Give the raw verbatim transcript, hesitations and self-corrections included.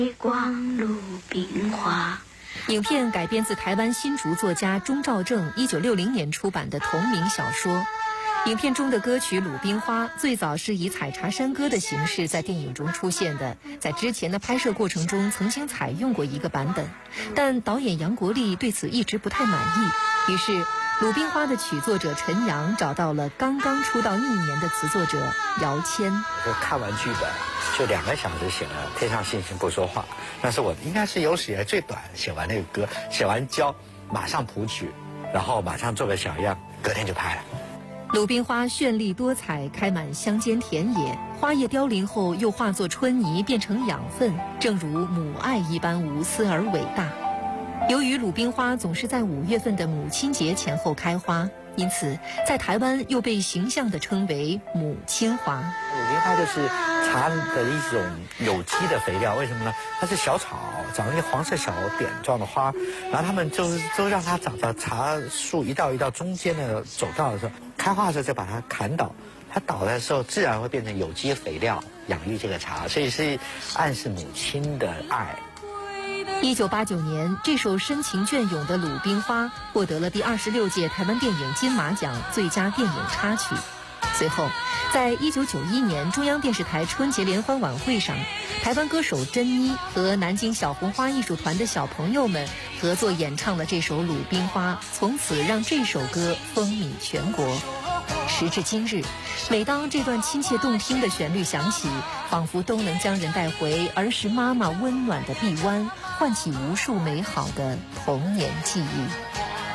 光鲁冰花。 影片改编自台湾新竹作家钟兆政一九六零年出版的同名小说。影片中的歌曲《鲁冰花》最早是以采茶山歌的形式在电影中出现的，在之前的拍摄过程中曾经采用过一个版本，但导演杨国立对此一直不太满意，于是《鲁冰花》的曲作者陈阳找到了刚刚出道一年的词作者姚谦。 我看完剧本就两个小时写了《天上星星不说话》，那是我应该是有史以来最短写完那个歌，写完交马上谱曲，然后马上做个小样，隔天就拍了。 鲁冰花绚丽多彩，开满乡间田野，花叶凋零后又化作春泥，变成养分，正如母爱一般无私而伟大。由于鲁冰花总是在五月份的母亲节前后开花，因此在台湾又被形象地称为母亲花。 鲁冰花就是茶的一种有机的肥料，为什么呢？它是小草，长一个黄色小点状的花，然后他们就是都让它长到茶树一道一道中间的走道的时候，开花的时候就把它砍倒，它倒的时候自然会变成有机肥料，养育这个茶，所以是暗示母亲的爱。 一九八九年，这首深情隽永的《鲁冰花》获得了第二十六届台湾电影金马奖最佳电影插曲。随后，在一九九一年中央电视台春节联欢晚会上，台湾歌手珍妮和南京小红花艺术团的小朋友们合作演唱了这首《鲁冰花》，从此让这首歌风靡全国。时至今日，每当这段亲切动听的旋律响起，仿佛都能将人带回儿时妈妈温暖的臂弯，唤起无数美好的童年记忆。